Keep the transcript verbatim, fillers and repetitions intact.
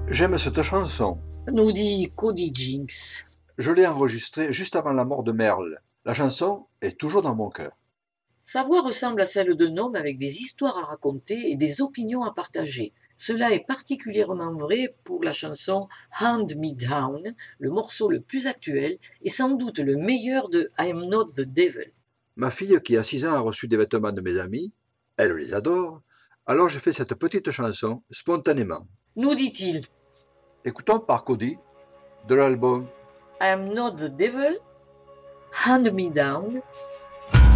J'aime cette chanson. Nous dit Cody Jinks. Je l'ai enregistrée juste avant la mort de Merle. La chanson est toujours dans mon cœur. Sa voix ressemble à celle d'un homme avec des histoires à raconter et des opinions à partager. Cela est particulièrement vrai pour la chanson Hand Me Down, le morceau le plus actuel et sans doute le meilleur de I Am Not the Devil. Ma fille, qui a six ans, a reçu des vêtements de mes amis. Elle les adore. Alors j'ai fait cette petite chanson spontanément. Nous dit-il, Écoutons par Cody de l'album I Am Not the Devil, Hand Me Down,